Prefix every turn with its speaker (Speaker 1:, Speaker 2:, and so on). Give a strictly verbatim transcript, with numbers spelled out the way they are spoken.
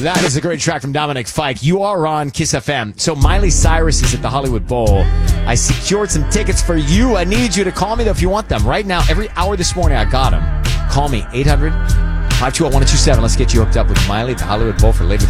Speaker 1: That is a great track from Dominic Fike. You are on Kiss F M. So Miley Cyrus is at the Hollywood Bowl. I secured some tickets for you. I need you to call me, though, if you want them. Right now, every hour this morning, I got them. Call me, eight hundred, five two zero, one two seven. Let's get you hooked up with Miley at the Hollywood Bowl for later this